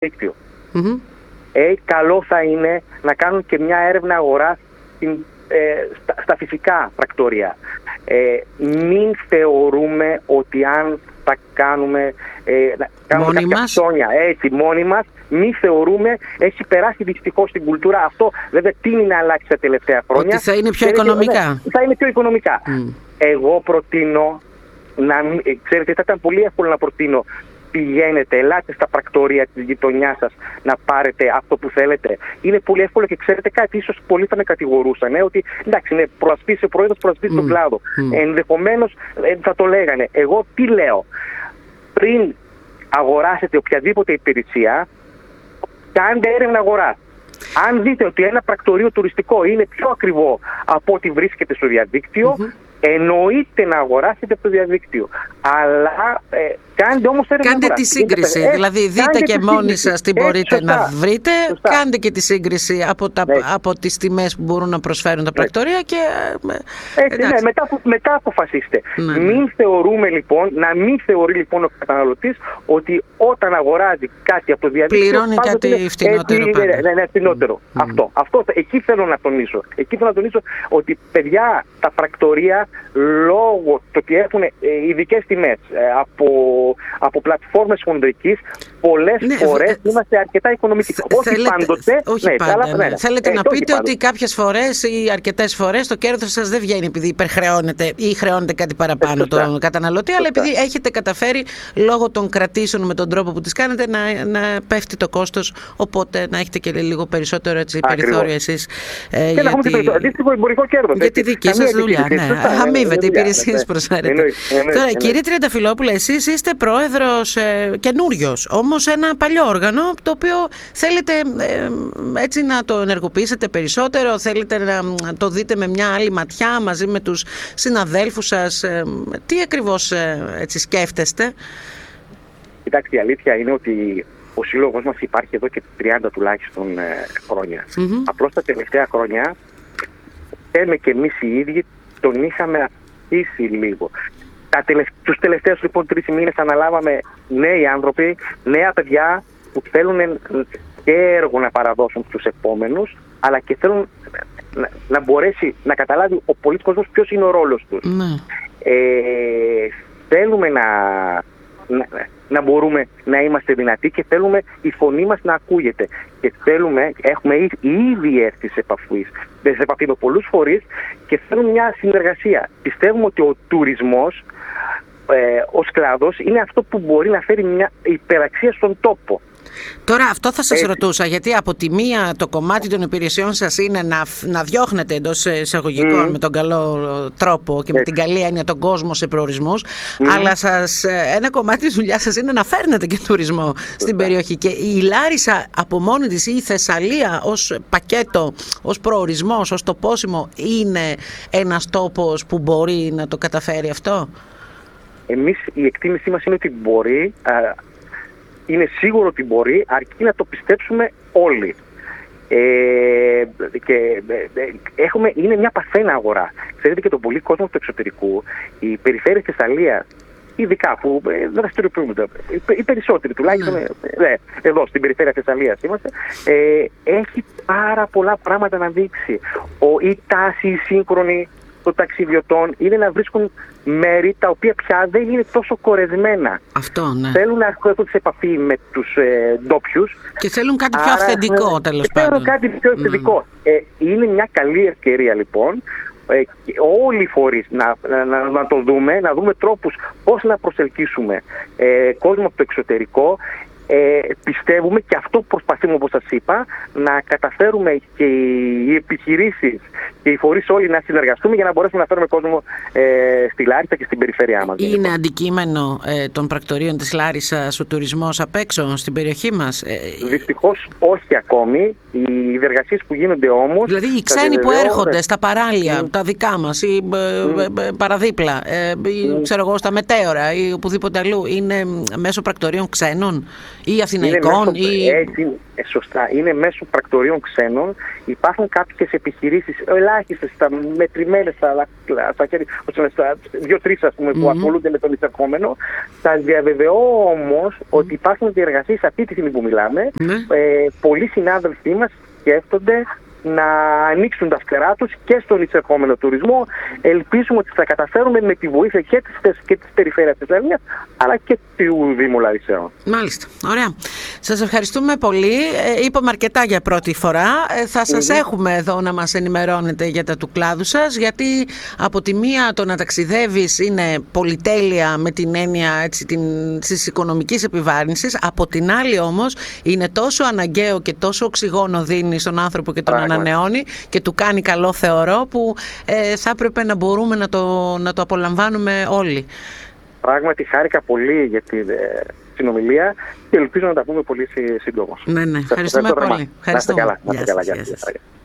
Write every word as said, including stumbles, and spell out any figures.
δίκτυο. Mm-hmm. Ε, καλό θα είναι να κάνουν και μια έρευνα αγοράς στην, ε, στα, στα φυσικά πρακτορία. Ε, μην θεωρούμε ότι αν θα κάνουμε, ε, κάνουμε κάποια μας. Ψώνια έτσι μόνοι μας, μην θεωρούμε, έχει περάσει δυστυχώς στην κουλτούρα αυτό, βέβαια τι είναι να αλλάξει τα τελευταία χρόνια. Ότι θα είναι πιο οικονομικά. Ναι, θα είναι πιο οικονομικά. Mm. Εγώ προτείνω, να, ξέρετε, θα ήταν πολύ εύκολο να προτείνω, πηγαίνετε, ελάτε στα πρακτορία της γειτονιάς σας να πάρετε αυτό που θέλετε. Είναι πολύ εύκολο και ξέρετε κάτι, ίσως πολλοί θα με κατηγορούσαν, ε, ότι εντάξει, ναι, προασπίσει ο πρόεδρος, προασπίσει mm. τον κλάδο. Mm. Ενδεχομένως ε, θα το λέγανε. Εγώ τι λέω, πριν αγοράσετε οποιαδήποτε υπηρεσία, κάντε έρευνα αγοράς. Αν δείτε ότι ένα πρακτορείο τουριστικό είναι πιο ακριβό από ό,τι βρίσκεται στο διαδίκτυο, mm-hmm. εννοείται να αγοράσετε από το διαδίκτυο. Αλλά ε, κάντε όμως έρευνα Κάντε αγοράς. τη σύγκριση. Ε, δηλαδή δείτε και μόνοι σας τι μπορείτε ε, να βρείτε. Σωστά. Κάντε και τη σύγκριση από, τα, ναι. από τις τιμές που μπορούν να προσφέρουν τα πρακτορεία ναι. και... Έτσι, ναι, μετά, μετά αποφασίστε. Ναι. Μην θεωρούμε λοιπόν, να μην θεωρεί λοιπόν ο καταναλωτής ότι όταν αγοράζει κάτι από το διαδίκτυο... Πληρώνει κάτι φτηνότερο. Ναι, ναι, ναι, φτηνότερο. Mm. Αυτό, αυτό. Εκεί θέλω να τονίσω. Εκεί θέλω να τονίσω ότι παιδιά, τα πρακτορεία λόγω του ότι έχουν ειδικές τιμές από, από πλατφόρμες χονδρικής, πολλές ναι, φορές ε, είμαστε αρκετά οικονομικοί. Όχι θέλετε, πάντοτε. Όχι ναι, πάντα, αλλά, ναι. Ναι. Θέλετε ε, να πείτε πάντοτε. Ότι κάποιες φορές ή αρκετές φορές το κέρδος σας δεν βγαίνει επειδή υπερχρεώνετε ή χρεώνετε κάτι παραπάνω ε, τον καταναλωτή, αλλά επειδή έχετε καταφέρει λόγω των κρατήσεων με τον τρόπο που τις κάνετε να, να πέφτει το κόστος, οπότε να έχετε και λίγο περισσότερο έτσι, περιθώριο εσείς. Ε, και για να έχουμε τη... και αντίστοιχο εμπορικό κέρδος. Για τη δική σας δουλειά. Αμείβεται, υπηρεσίες προσφέρετε. Τώρα, κύριε Τριανταφυλόπουλε, εσείς είστε πρόεδρος ε, καινούριος, όμως ένα παλιό όργανο το οποίο θέλετε ε, έτσι να το ενεργοποιήσετε περισσότερο, θέλετε να το δείτε με μια άλλη ματιά μαζί με τους συναδέλφους σας. Ε, τι ακριβώς ε, έτσι σκέφτεστε? Κοιτάξτε, η αλήθεια είναι ότι ο σύλλογος μας υπάρχει εδώ και τριάντα τουλάχιστον ε, χρόνια. Mm-hmm. Απλώς τα τελευταία χρόνια λέμε και εμείς οι ίδιοι τον είχαμε αφήσει λίγο. Τα τελευ... Τους τελευταίους λοιπόν τρεις μήνες αναλάβαμε νέοι άνθρωποι, νέα παιδιά που θέλουν και έργο να παραδώσουν στους επόμενους, αλλά και θέλουν να, να μπορέσει να καταλάβει ο πολίτης κόσμος ποιος είναι ο ρόλος τους. Mm. Ε, θέλουμε να, να, να μπορούμε να είμαστε δυνατοί και θέλουμε η φωνή μας να ακούγεται. Και θέλουμε, έχουμε ήδη έρθει σε επαφή, σε επαφή με πολλούς φορείς και θέλουμε μια συνεργασία. Πιστεύουμε ότι ο τουρισμός ε, ως κλάδος είναι αυτό που μπορεί να φέρει μια υπεραξία στον τόπο. Τώρα αυτό θα σας Έτσι. ρωτούσα, γιατί από τη μία το κομμάτι των υπηρεσιών σας είναι να, να διώχνετε εντός εισαγωγικών mm. με τον καλό τρόπο και Έτσι. με την καλή έννοια τον κόσμο σε προορισμούς, mm. αλλά σας, ένα κομμάτι της δουλειάς σας είναι να φέρνετε και τουρισμό στην περιοχή. Και η Λάρισα από μόνη της ή η Θεσσαλία ως πακέτο, ως προορισμός, ως τοπόσιμο είναι ένας τόπος που μπορεί να το καταφέρει αυτό? Εμείς η εκτίμησή μας είναι ότι μπορεί, α, είναι σίγουρο ότι μπορεί, αρκεί να το πιστέψουμε όλοι. Ε, και ε, έχουμε, είναι μια παθένα αγορά. Ξέρετε, και τον πολύ κόσμο του εξωτερικού, οι περιφέρειες της Θεσσαλίας, ειδικά που ε, δραστηριοποιούνται, οι περισσότεροι τουλάχιστον, mm. ε, εδώ στην περιφέρεια της Θεσσαλίας είμαστε, ε, έχει πάρα πολλά πράγματα να δείξει. Ο, η τάση, η σύγχρονη των ταξιδιωτών είναι να βρίσκουν μέρη τα οποία πια δεν είναι τόσο κορεσμένα. Αυτό, ναι. Θέλουν να έρχονται σε επαφή με τους ε, ντόπιους. Και θέλουν κάτι πιο αυθεντικό, ε, τέλος πάντων. Θέλουν κάτι πιο αυθεντικό. Mm. Ε, είναι μια καλή ευκαιρία λοιπόν ε, όλοι οι φορείς να, να, να, να το δούμε, να δούμε τρόπους πώς να προσελκύσουμε ε, κόσμο από το εξωτερικό. Ε, πιστεύουμε και αυτό προσπαθούμε, όπως σας είπα, να καταφέρουμε και οι επιχειρήσεις και οι φορείς όλοι να συνεργαστούμε για να μπορέσουμε να φέρουμε κόσμο ε, στη Λάρισα και στην περιφέρειά μας. Είναι λοιπόν αντικείμενο ε, των πρακτορείων της Λάρισσας ο τουρισμός απ' έξω στην περιοχή μας? Ε, Δυστυχώς όχι ακόμη. Οι διεργασίες που γίνονται όμως... Δηλαδή οι ξένοι που έρχονται στα παράλια, mm. τα δικά μας, ή mm. ε, παραδίπλα, ε, ή, mm. ξέρω εγώ, στα μετέωρα ή οπουδήποτε αλλού, είναι μέσω πρακτορείων ξένων? Ή αθηναϊκών. Μέσω, Ή... Έτσι, ε, σωστά. Είναι μέσω πρακτορείων ξένων. Υπάρχουν κάποιες επιχειρήσεις, ελάχιστες, μετρημένες στα, στα χέρια, δύο-τρεις ας πούμε, mm-hmm. που ασχολούνται με τον εισερχόμενο. Θα διαβεβαιώ όμως mm-hmm. ότι υπάρχουν διεργασίες αυτή τη στιγμή που μιλάμε. Mm-hmm. Ε, πολλοί συνάδελφοί μας σκέφτονται να ανοίξουν τα φτερά τους και στον εισερχόμενο τουρισμό. Ελπίζουμε ότι θα καταφέρουμε με τη βοήθεια και της, και της περιφέρειας της Λεμνίας, αλλά και του Δήμου Λαρισαίων. Μάλιστα. Ωραία. Σας ευχαριστούμε πολύ. Ε, είπαμε αρκετά για πρώτη φορά. Ε, θα σας mm-hmm. έχουμε εδώ να μας ενημερώνετε για τα του κλάδου σας, γιατί από τη μία το να ταξιδεύεις είναι πολυτέλεια με την έννοια έτσι, την, της οικονομικής επιβάρυνσης. Από την άλλη όμως είναι τόσο αναγκαίο και τόσο οξυγόνο δίνει στον άνθρωπο και τον Πράγμα. ανανεώνει και του κάνει καλό, θεωρώ, που ε, θα έπρεπε να μπορούμε να το, να το απολαμβάνουμε όλοι. Πράγματι χάρηκα πολύ για την ε, συνομιλία και ελπίζω να τα πούμε πολύ σύντομα. Ναι, ναι. Ευχαριστούμε πολύ. Να είστε καλά.